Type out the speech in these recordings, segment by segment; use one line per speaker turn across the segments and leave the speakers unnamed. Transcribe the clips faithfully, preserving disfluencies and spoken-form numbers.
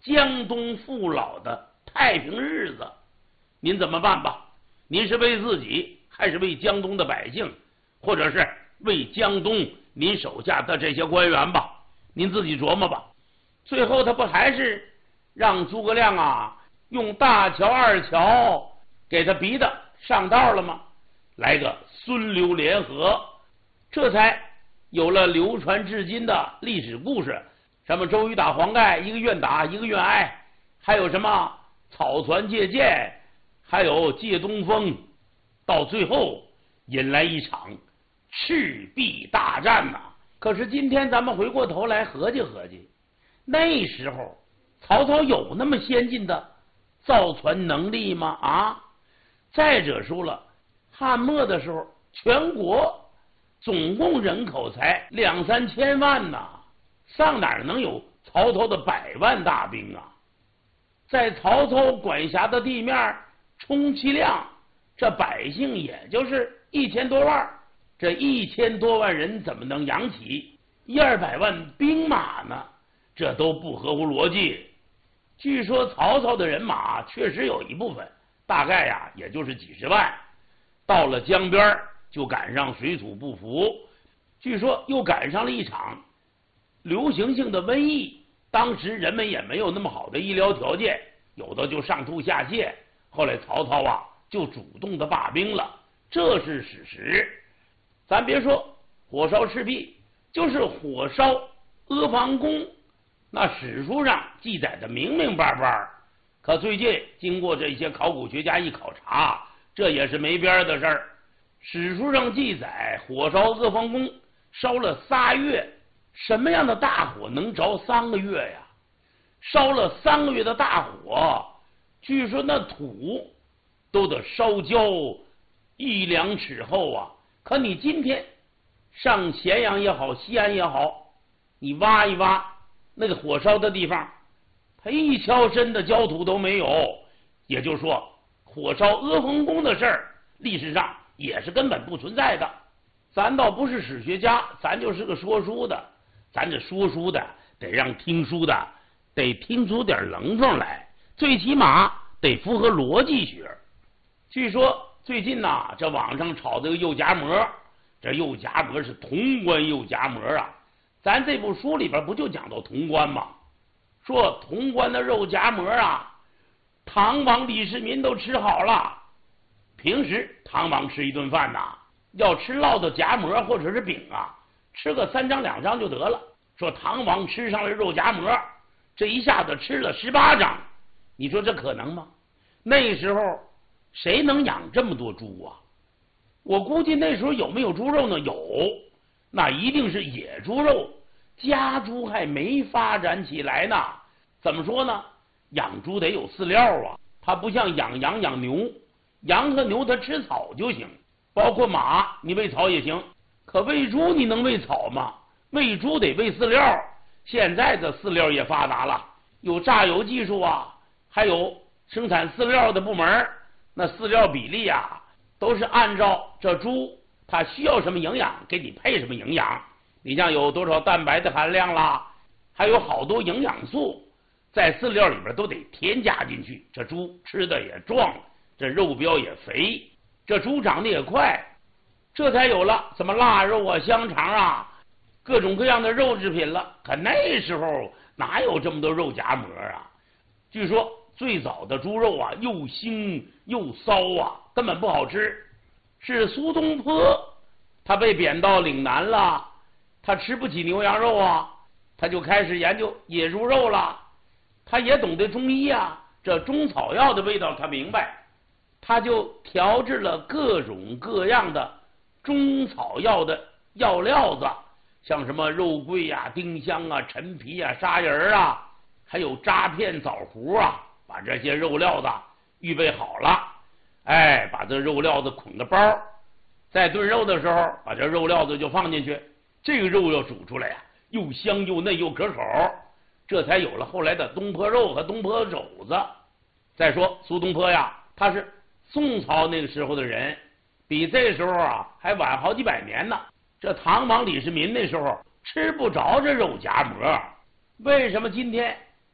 江东父老的太平日子，您怎么办吧？您是为自己，还是为江东的百姓，或者是为江东您手下的这些官员吧？您自己琢磨吧。最后他不还是让诸葛亮啊用大乔二乔给他逼的上道了吗？来个孙刘联合，这才有了流传至今的历史故事，什么周瑜打黄盖，一个愿打一个愿挨，还有什么草船借箭，还有借东风，到最后引来一场赤壁大战呐、啊。可是今天咱们回过头来合计合计，那时候曹操有那么先进的造船能力吗？啊！再者说了，汉末的时候全国总共人口才两三千万呐，上哪能有曹操的百万大兵啊？在曹操管辖的地面充其量这百姓也就是一千多万，这一千多万人怎么能养起一二百万兵马呢？这都不合乎逻辑。据说曹操的人马确实有一部分，大概呀也就是几十万，到了江边就赶上水土不服，据说又赶上了一场流行性的瘟疫，当时人们也没有那么好的医疗条件，有的就上吐下泻，后来曹操啊就主动的罢兵了，这是史实。咱别说火烧赤壁，就是火烧阿房宫，那史书上记载的明明白白，可最近经过这些考古学家一考察，这也是没边的事儿。史书上记载火烧阿房宫烧了仨月，什么样的大火能着三个月呀？烧了三个月的大火，据说那土都得烧焦一两尺厚啊。可你今天上咸阳也好，西安也好，你挖一挖那个火烧的地方，它一锹深的焦土都没有。也就是说，火烧阿房宫的事儿，历史上也是根本不存在的。咱倒不是史学家，咱就是个说书的，咱这说书的得让听书的得听出点棱缝来，最起码得符合逻辑学。据说最近呐、啊，这网上炒这个肉夹馍，这肉夹馍是潼关肉夹馍啊。咱这部书里边不就讲到潼关吗？说潼关的肉夹馍啊，唐王李世民都吃好了。平时唐王吃一顿饭呐、啊，要吃烙的夹馍或者是饼啊，吃个三张两张就得了。说唐王吃上了肉夹馍，这一下子吃了十八张，你说这可能吗？那时候谁能养这么多猪啊？我估计那时候有没有猪肉呢？有，那一定是野猪肉，家猪还没发展起来呢。怎么说呢？养猪得有饲料啊，它不像养羊养牛，羊和牛它吃草就行，包括马你喂草也行，可喂猪你能喂草吗？喂猪得喂饲料。现在的饲料也发达了，有榨油技术啊，还有生产饲料的部门，那饲料比例啊都是按照这猪它需要什么营养给你配什么营养。你像有多少蛋白的含量啦，还有好多营养素在饲料里边都得添加进去，这猪吃的也壮，这肉膘也肥，这猪长得也快，这才有了什么腊肉啊、香肠啊，各种各样的肉制品了。可那时候哪有这么多肉夹馍啊？据说最早的猪肉啊又腥又骚啊，根本不好吃。是苏东坡他被贬到岭南了，他吃不起牛羊肉啊，他就开始研究野猪肉了。他也懂得中医啊，这中草药的味道他明白，他就调制了各种各样的中草药的药料子，像什么肉桂啊、丁香啊、陈皮啊、砂仁啊，还有扎片枣核啊，把这些肉料子预备好了，哎，把这肉料子捆个包，在炖肉的时候把这肉料子就放进去，这个肉要煮出来呀、啊，又香又嫩又可口，这才有了后来的东坡肉和东坡肘子。再说苏东坡呀，他是宋朝那个时候的人，比这时候啊还晚好几百年呢。这唐王李世民那时候吃不着这肉夹馍，为什么今天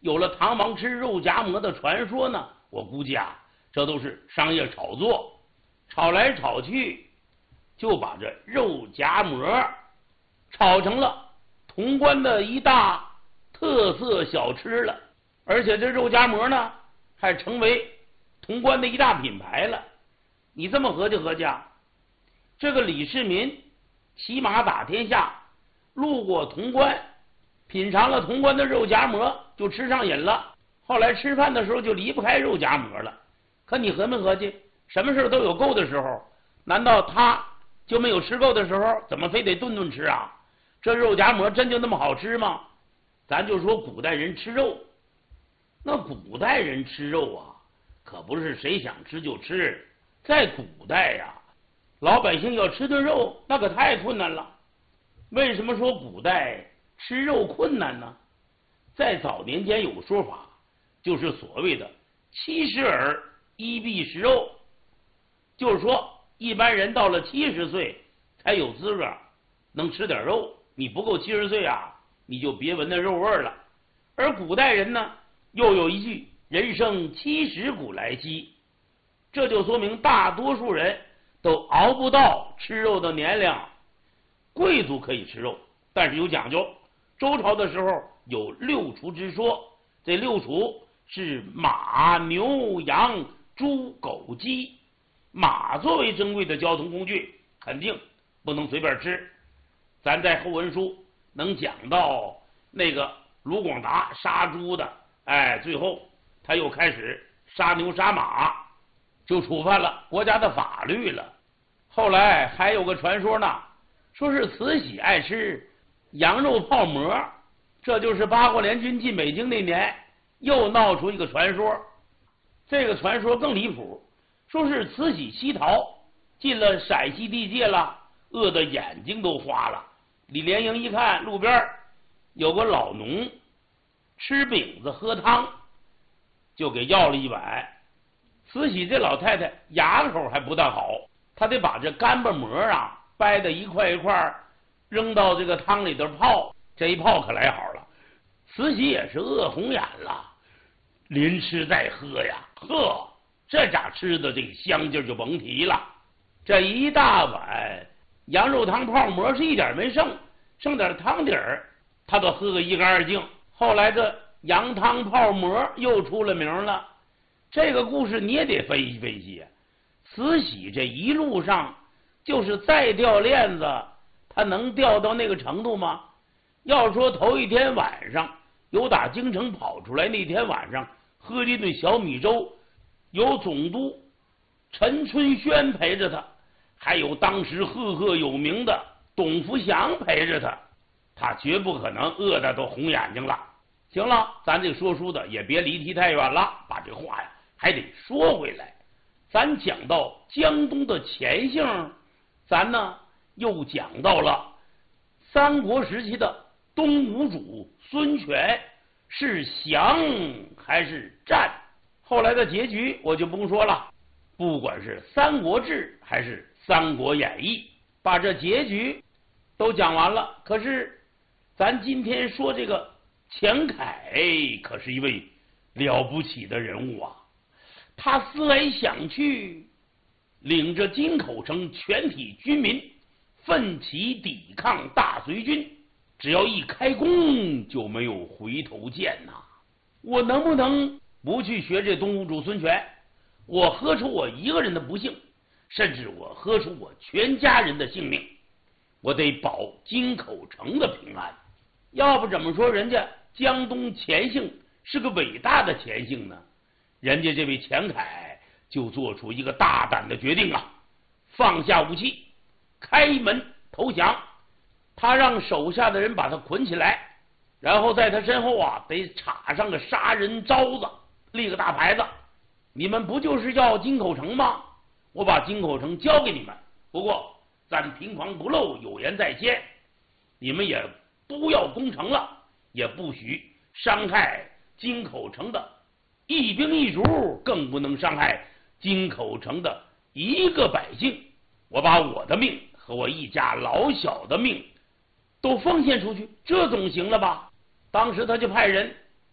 有了唐王吃肉夹馍的传说呢？我估计啊，这都是商业炒作，炒来炒去，就把这肉夹馍炒成了潼关的一大特色小吃了。而且这肉夹馍呢，还成为潼关的一大品牌了。你这么合计合计啊，这个李世民骑马打天下，路过潼关，品尝了潼关的肉夹馍，就吃上瘾了。后来吃饭的时候就离不开肉夹馍了。可你合没合计，什么事都有够的时候，难道他就没有吃够的时候？怎么非得顿顿吃啊？这肉夹馍真就那么好吃吗？咱就说古代人吃肉，那古代人吃肉啊，可不是谁想吃就吃。在古代呀、啊，老百姓要吃顿肉，那可太困难了。为什么说古代吃肉困难呢？在早年间有说法，就是所谓的七十耳一必食肉，就是说一般人到了七十岁才有资格能吃点肉，你不够七十岁啊，你就别闻那肉味了。而古代人呢，又有一句人生七十古来稀，这就说明大多数人都熬不到吃肉的年龄。贵族可以吃肉，但是有讲究。周朝的时候有六畜之说，这六畜是马、牛、羊、猪、狗、鸡。马作为珍贵的交通工具，肯定不能随便吃。咱在后文书能讲到那个卢广达杀猪的，哎，最后他又开始杀牛杀马，就触犯了国家的法律了。后来还有个传说呢，说是慈禧爱吃羊肉泡馍，这就是八国联军进北京那年又闹出一个传说。这个传说更离谱，说是慈禧西逃进了陕西地界了，饿得眼睛都花了。李莲英一看路边有个老农吃饼子喝汤，就给要了一碗。慈禧这老太太牙口还不大好，她得把这干巴馍啊掰的一块一块扔到这个汤里头泡，这一泡可来好了。慈禧也是饿红眼了，临吃再喝呀，呵，这家吃的这个香劲就甭提了。这一大碗羊肉汤泡馍是一点没剩，剩点汤底儿，他都喝个一干二净。后来这羊汤泡馍又出了名了。这个故事你也得分析分析。慈禧这一路上就是再掉链子，他能掉到那个程度吗？要说头一天晚上有打京城跑出来，那天晚上喝了一顿小米粥，有总督陈春轩陪着他，还有当时赫赫有名的董福祥陪着他，他绝不可能饿得都红眼睛了。行了，咱这说书的也别离题太远了，把这话呀还得说回来。咱讲到江东的钱姓，咱呢又讲到了三国时期的东吴主孙权是降还是战。后来的结局我就不用说了，不管是三国志还是三国演义，把这结局都讲完了。可是咱今天说这个钱凯可是一位了不起的人物啊，他思来想去，领着金口城全体军民奋起抵抗大隋军，只要一开弓就没有回头箭呐、啊！我能不能不去学这东吴主孙权？我喝出我一个人的不幸，甚至我喝出我全家人的性命，我得保金口城的平安。要不怎么说人家江东钱姓是个伟大的钱姓呢？人家这位钱凯就做出一个大胆的决定啊，放下武器，开门投降。他让手下的人把他捆起来，然后在他身后啊得插上个杀人招子，立个大牌子，你们不就是要金口城吗？我把金口城交给你们，不过咱平房不漏，有言在先，你们也不要攻城了，也不许伤害金口城的一兵一卒，更不能伤害金口城的一个百姓。我把我的命和我一家老小的命都奉献出去，这总行了吧？当时他就派人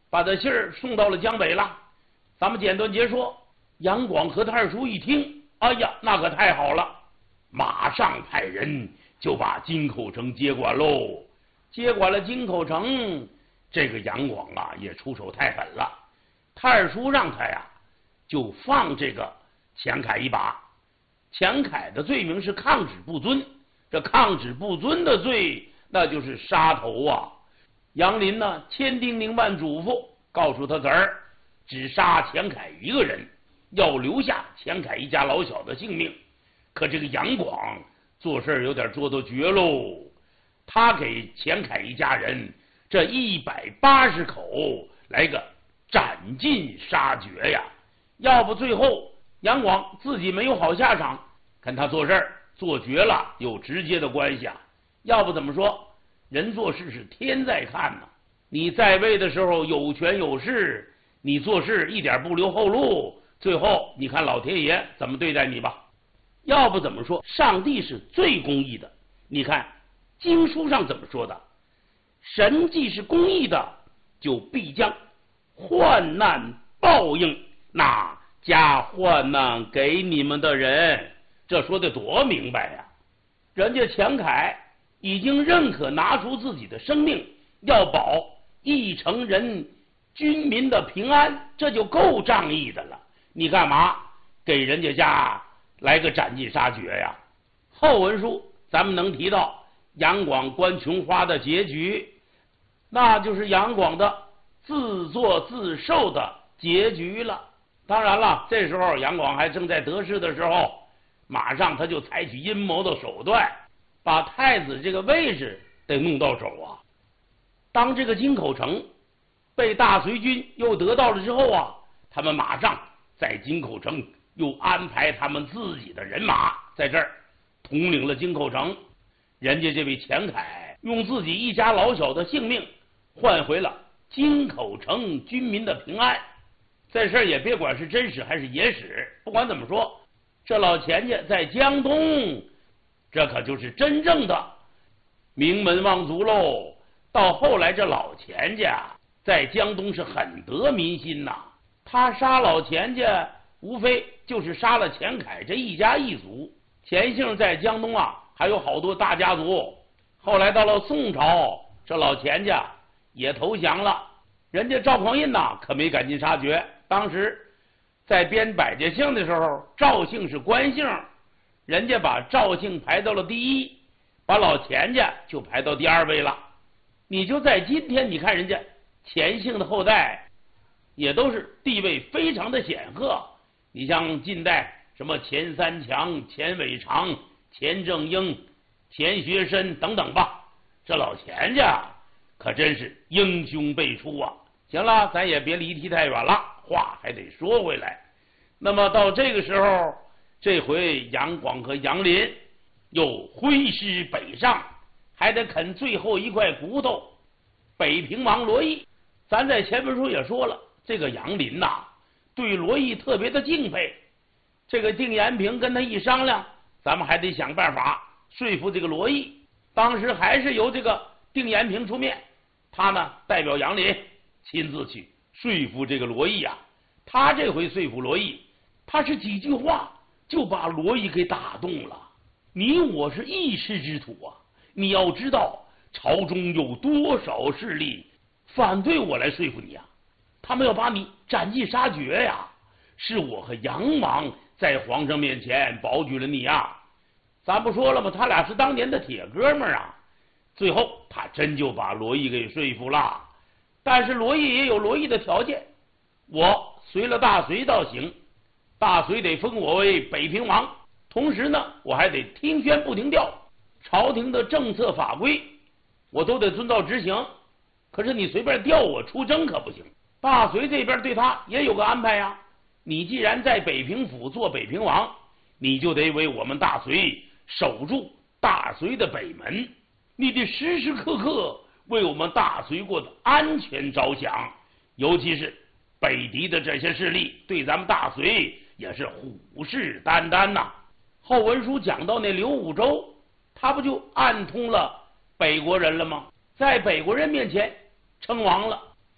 把这信儿送到了江北了。咱们简短截说，杨广和他二叔一听，哎呀，那可太好了，马上派人就把金口城接管喽。接管了金口城，这个杨广啊也出手太狠了，他二叔让他呀就放这个钱凯一把。钱凯的罪名是抗旨不遵，这抗旨不遵的罪，那就是杀头啊。杨林呢千叮咛万嘱咐，告诉他侄儿，只杀钱凯一个人，要留下钱凯一家老小的性命。可这个杨广做事有点做到绝喽，他给钱凯一家人这一百八十口来个斩尽杀绝呀！要不最后杨广自己没有好下场，跟他做事做绝了有直接的关系啊。要不怎么说人做事是天在看呢？你在位的时候有权有势，你做事一点不留后路，最后你看老天爷怎么对待你吧。要不怎么说上帝是最公义的？你看经书上怎么说的？神既是公义的，就必将患难报应那加患难给你们的人。这说的多明白呀！人家钱凯已经认可拿出自己的生命，要保一城人军民的平安，这就够仗义的了。你干嘛给人家家来个斩尽杀绝呀？后文书咱们能提到杨广观琼花的结局，那就是杨广的自作自受的结局了。当然了，这时候杨广还正在得势的时候，马上他就采取阴谋的手段，把太子这个位置得弄到手啊。当这个金口城被大隋军又得到了之后啊，他们马上在金口城又安排他们自己的人马在这儿统领了金口城。人家这位钱凯用自己一家老小的性命换回了金口城军民的平安。这事儿也别管是真史还是野史，不管怎么说，这老钱家在江东，这可就是真正的名门望族喽。到后来这老钱家在江东是很得民心呐，他杀老钱家无非就是杀了钱凯这一家一族。钱姓在江东啊还有好多大家族，后来到了宋朝，这老钱家也投降了。人家赵匡胤呐可没赶尽杀绝，当时在编百家姓的时候，赵姓是官姓，人家把赵姓排到了第一，把老钱家就排到第二位了。你就在今天，你看人家钱姓的后代也都是地位非常的显赫。你像近代什么钱三强、钱伟长、钱正英、钱学森等等吧，这老钱家可真是英雄辈出啊。行了，咱也别离题太远了，话还得说回来。那么到这个时候，这回杨广和杨林又挥师北上，还得啃最后一块骨头，北平王罗毅。咱在前文书也说了，这个杨林呐、啊、对罗毅特别的敬佩。这个定延平跟他一商量，咱们还得想办法说服这个罗毅。当时还是由这个定延平出面，他呢代表杨林亲自去说服这个罗毅啊。他这回说服罗毅，他是几句话就把罗毅给打动了。你我是一师之徒啊，你要知道朝中有多少势力反对我来说服你啊，他们要把你斩尽杀绝呀。是我和杨王在皇上面前保举了你啊。咱不说了吗，他俩是当年的铁哥们儿啊。最后他真就把罗毅给说服了，但是罗毅也有罗毅的条件，我随了大隋倒行，大隋得封我为北平王，同时呢我还得听宣不听调，朝廷的政策法规我都得遵照执行。可是你随便调我出征可不行，大隋这边对他也有个安排呀。你既然在北平府做北平王，你就得为我们大隋守住大隋的北门，你得时时刻刻为我们大隋国的安全着想，尤其是北敌的这些势力对咱们大隋也是虎视眈眈呐。后文书讲到那刘武周，他不就暗通了北国人了吗？在北国人面前称王了，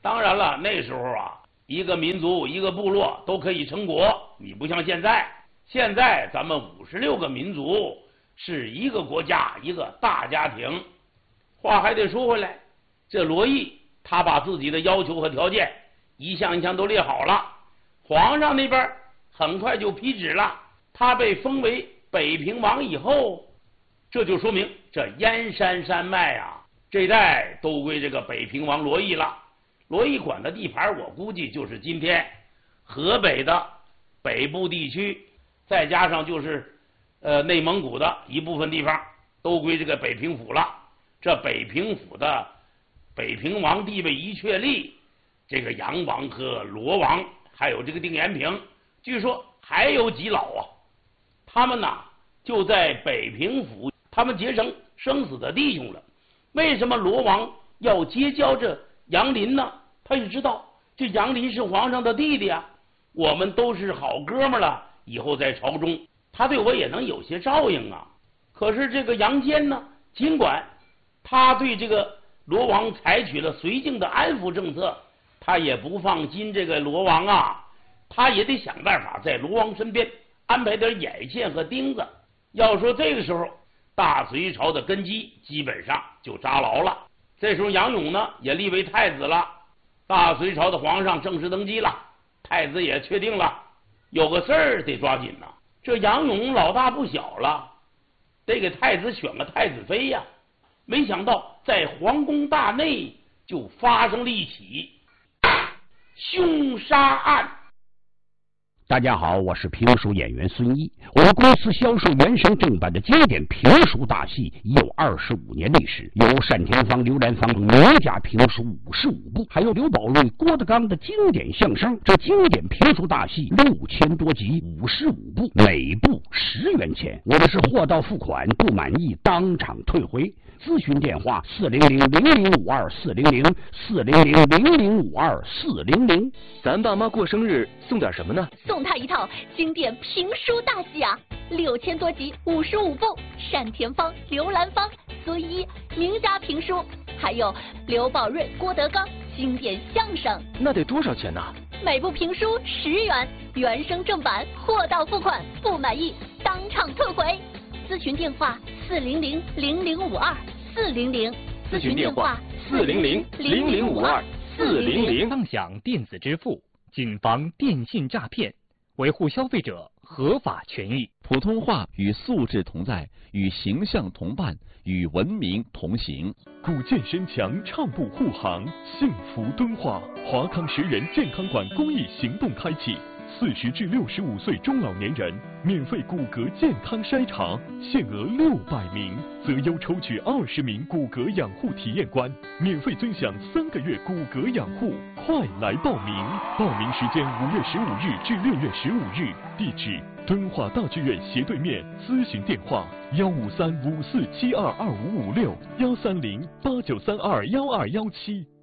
当然了，那时候啊，一个民族、一个部落都可以成国，你不像现在，现在咱们五十六个民族是一个国家，一个大家庭。话还得说回来，这罗毅他把自己的要求和条件一项一项都列好了，皇上那边很快就批旨了。他被封为北平王以后，这就说明这燕山山脉啊，这一带都归这个北平王罗毅了。罗毅管的地盘，我估计就是今天河北的北部地区，再加上就是呃内蒙古的一部分地方，都归这个北平府了。这北平府的北平王地位一确立，这个杨王和罗王，还有这个定延平，据说还有几老啊，他们呐就在北平府，他们结成生死的弟兄了。为什么罗王要结交这杨林呢？他也知道这杨林是皇上的弟弟啊，我们都是好哥们了，以后在朝中他对我也能有些照应啊。可是这个杨坚呢，尽管他对这个罗王采取了绥靖的安抚政策，他也不放心这个罗王啊，他也得想办法在罗王身边安排点眼线和钉子。要说这个时候大隋朝的根基基本上就扎牢了。这时候杨勇呢也立为太子了，大隋朝的皇上正式登基了，太子也确定了。有个事儿得抓紧呐，这杨勇老大不小了，得给太子选个太子妃呀。没想到在皇宫大内就发生了一起凶杀案。
大家好，我是评书演员孙一。我们公司销售原声正版的经典评书大戏已有二十五年历史，有单田芳、刘兰芳名家评书五十五部，还有刘宝瑞、郭德纲的经典相声。这经典评书大戏六千多集，五十五部，每部十元钱。我们是货到付款，不满意当场退回。咨询电话：四零零零零五二四零零四零零零零五二四零零。
咱爸妈过生日送点什么呢？
送他一套经典评书大戏啊，六千多集，五十五部，单田芳、刘兰芳、孙一名家评书，还有刘宝瑞、郭德纲经典相声。
那得多少钱呢？
每部评书十元，原声正版，货到付款，不满意当场退回。咨询电话：四零零零零五二四零零。
咨询电话：四零零零零五二四零零。
畅享电子支付，谨防电信诈骗，维护消费者合法权益。
普通话与素质同在，与形象同伴，与文明同行。
古建身强，畅步护航，幸福敦化。华康十元健康馆公益行动开启。四十至六十五岁中老年人免费骨骼健康筛查，限额六百名，择优抽取二十名骨骼养护体验官，免费尊享三个月骨骼养护，快来报名！报名时间五月十五日至六月十五日，地址敦化大剧院斜对面，咨询电话：幺五三五四七二二五五六，幺三零八九三二幺二幺七。